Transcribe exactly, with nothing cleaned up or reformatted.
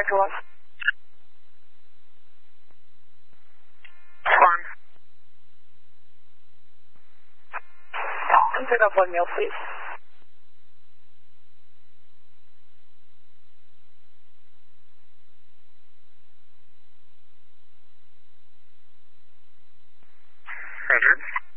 to us. Fine. Consider one meal, please. Roger.